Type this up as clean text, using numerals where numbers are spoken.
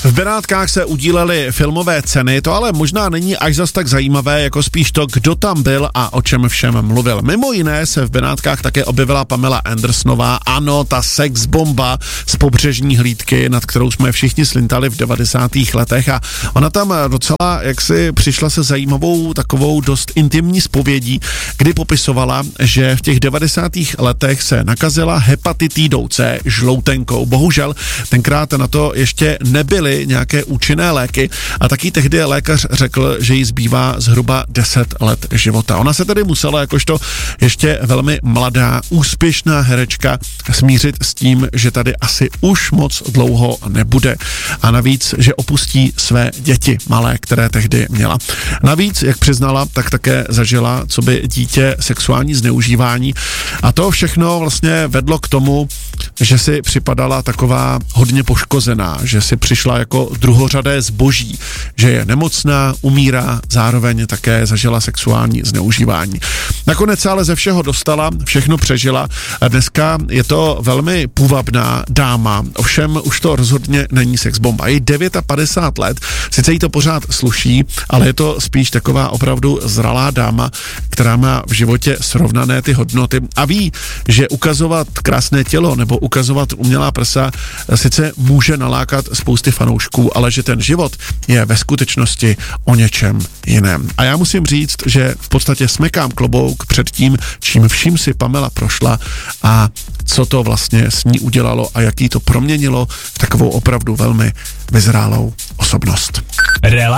V Benátkách se udílely filmové ceny, to ale možná není až zas tak zajímavé, jako spíš to, kdo tam byl a o čem všem mluvil. Mimo jiné se v Benátkách také objevila Pamela Andersonová, ano, ta sexbomba z Pobřežní hlídky, nad kterou jsme všichni slintali v 90. letech, a ona tam docela jaksi přišla se zajímavou takovou dost intimní zpovědí, kdy popisovala, že v těch 90. letech se nakazila hepatitidou C, žloutenkou. Bohužel tenkrát na to ještě nebyly nějaké účinné léky a taky tehdy lékař řekl, že jí zbývá zhruba 10 let života. Ona se tedy musela jakožto ještě velmi mladá, úspěšná herečka smířit s tím, že tady asi už moc dlouho nebude. A navíc, že opustí své děti malé, které tehdy měla. Navíc, jak přiznala, tak také zažila coby dítě sexuální zneužívání a to všechno vlastně vedlo k tomu, že si připadala taková hodně poškozená, že si přišla jako druhořadé zboží, že je nemocná, umírá, zároveň také zažila sexuální zneužívání. Nakonec se ale ze všeho dostala, všechno přežila a dneska je to velmi půvabná dáma, ovšem už to rozhodně není sexbomba. Je 59 let, sice jí to pořád sluší, ale je to spíš taková opravdu zralá dáma, která má v životě srovnané ty hodnoty a ví, že ukazovat krásné tělo nebo ukazovat umělá prsa sice může nalákat spousty fanoušků, ale že ten život je ve skutečnosti o něčem jiném. A já musím říct, že v podstatě smekám klobouk před tím, čím vším si Pamela prošla a co to vlastně s ní udělalo a jaký to proměnilo v takovou opravdu velmi vyzrálou osobnost.